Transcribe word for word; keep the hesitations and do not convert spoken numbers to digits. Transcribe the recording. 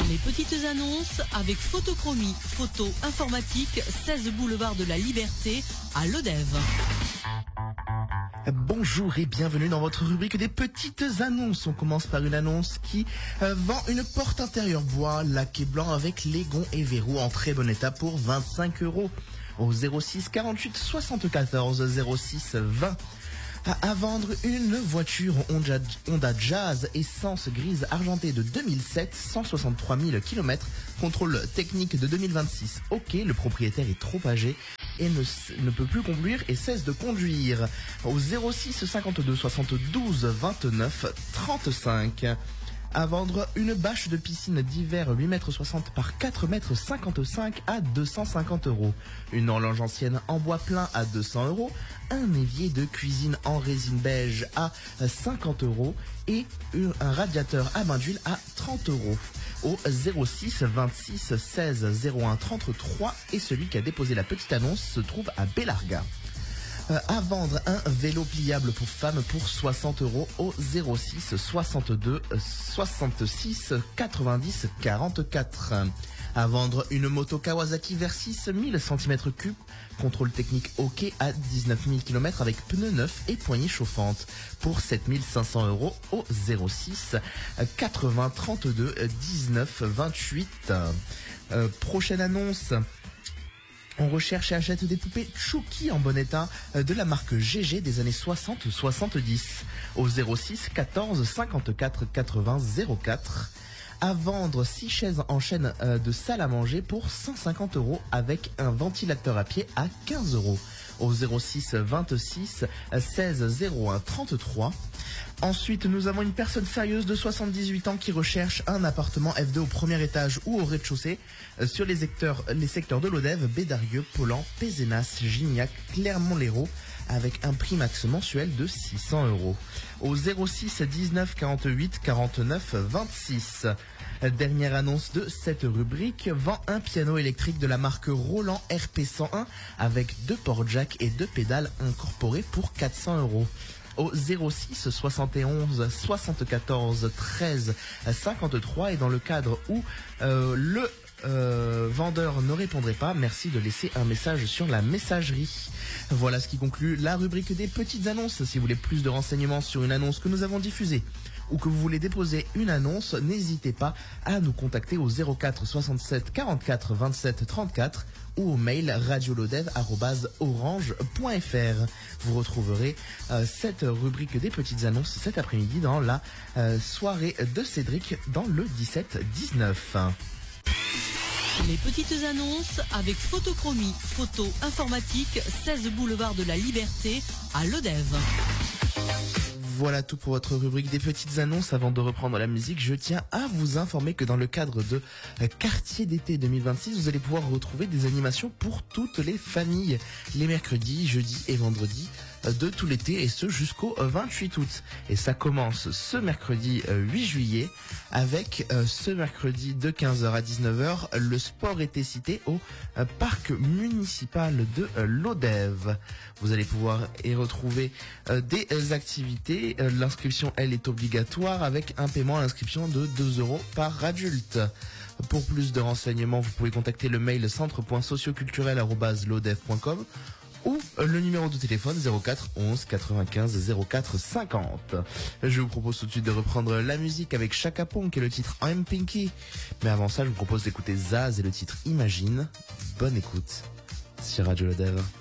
Les petites annonces avec Photochromie, photo informatique, seize boulevard de la Liberté à Lodève. Bonjour et bienvenue dans votre rubrique des petites annonces. On commence par une annonce qui euh, vend une porte intérieure bois laqué blanc avec les gonds et verrous en très bon état pour vingt-cinq euros au zéro six quarante-huit soixante-quatorze zéro six vingt. À, à vendre une voiture Honda, Honda Jazz essence grise argentée de deux mille sept, cent soixante-trois mille kilomètres, contrôle technique de deux mille vingt-six. Ok, le propriétaire est trop âgé et ne, ne peut plus conduire et cesse de conduire. Au zéro six cinquante-deux soixante-douze vingt-neuf trente-cinq. À vendre une bâche de piscine d'hiver huit mètres soixante par quatre mètres cinquante-cinq à deux cent cinquante euros. Une horloge ancienne en bois plein à deux cents euros. Un évier de cuisine en résine beige à cinquante euros. Et un radiateur à bain d'huile à trente euros. Au zéro six vingt-six seize zéro un trente-trois. Et celui qui a déposé la petite annonce se trouve à Bellarga. À vendre un vélo pliable pour femmes pour soixante euros au zéro six soixante-deux soixante-six quatre-vingt-dix quarante-quatre. À vendre une moto Kawasaki Versys mille centimètres cubes, contrôle technique OK à dix-neuf mille kilomètres avec pneus neufs et poignées chauffantes pour sept mille cinq cents euros au zéro six quatre-vingts trente-deux dix-neuf vingt-huit. Euh, prochaine annonce. On recherche et achète des poupées Chucky en bon état de la marque G G des années soixante soixante-dix au zéro six quatorze cinquante-quatre quatre-vingts zéro quatre. À vendre six chaises en chaîne de salle à manger pour cent cinquante euros avec un ventilateur à pied à quinze euros au zéro six vingt-six seize zéro un trente-trois. Ensuite, nous avons une personne sérieuse de soixante-dix-huit ans qui recherche un appartement F deux au premier étage ou au rez-de-chaussée sur les secteurs, les secteurs de Lodève, Bédarieux, Paulan, Pézenas, Gignac, Clermont-Lérault avec un prix max mensuel de six cents euros au zéro six dix-neuf quarante-huit quarante-neuf vingt-six. Dernière annonce de cette rubrique, vend un piano électrique de la marque Roland R P cent un avec deux ports jack et deux pédales incorporées pour quatre cents euros. Au zéro six soixante et onze soixante-quatorze treize cinquante-trois et dans le cadre où euh, le euh, vendeur ne répondrait pas, merci de laisser un message sur la messagerie. Voilà ce qui conclut la rubrique des petites annonces. Si vous voulez plus de renseignements sur une annonce que nous avons diffusée ou que vous voulez déposer une annonce, n'hésitez pas à nous contacter au zéro quatre soixante-sept quarante-quatre vingt-sept trente-quatre ou au mail radiolodève arobase orange point f r. Vous retrouverez euh, cette rubrique des petites annonces cet après-midi dans la euh, soirée de Cédric dans le dix-sept dix-neuf. Les petites annonces avec Photochromie, photo informatique, seize boulevard de la Liberté à Lodève. Voilà tout pour votre rubrique des petites annonces. Avant de reprendre la musique, je tiens à vous informer que dans le cadre de Quartier d'été deux mille vingt-six, vous allez pouvoir retrouver des animations pour toutes les familles les mercredis, jeudis et vendredis de tout l'été et ce jusqu'au vingt-huit août. Et ça commence ce mercredi huit juillet avec ce mercredi de quinze heures à dix-neuf heures le sport été cité au parc municipal de Lodève. Vous allez pouvoir y retrouver des activités. L'inscription, elle, est obligatoire avec un paiement à l'inscription de deux euros par adulte. Pour plus de renseignements, vous pouvez contacter le mail centre point socioculturel arobase lodève point com ou le numéro de téléphone zéro quatre onze quatre-vingt-quinze zéro quatre cinquante. Je vous propose tout de suite de reprendre la musique avec Chaka Ponk et le titre I'm Pinky. Mais avant ça, je vous propose d'écouter Zaz et le titre Imagine. Bonne écoute sur Radio Lodève.